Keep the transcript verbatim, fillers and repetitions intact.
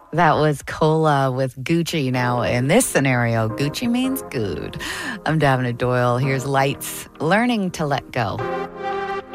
That was Cola with Gucci. Now, in this scenario, Gucci means good. I'm Davina Doyle. Here's Lights, Learning to Let Go.